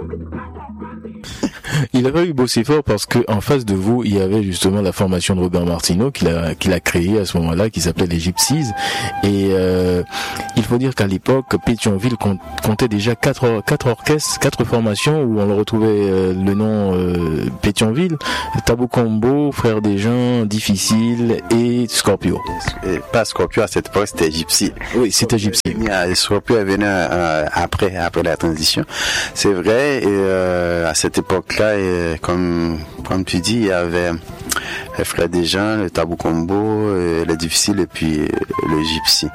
Il a fallu bosser fort parce que en face de vous, il y avait justement la formation de Robert Martineau qu'il a créée à ce moment-là, qui s'appelait les Gypsies. Et il faut dire qu'à l'époque, Pétionville comptait déjà quatre orchestres, 4 formations où on le retrouvait le nom Pétionville, Tabou Combo, Frères des gens, Difficile et Scorpio. Et pas Scorpio à cette époque, c'était Gypsy. Oui, c'était Gypsy. Scorpio est venu après la transition. C'est vrai, et à cette époque-là, et comme tu dis, il y avait les Frères des gens, le Tabou Combo, le Difficile et puis le Gypsy.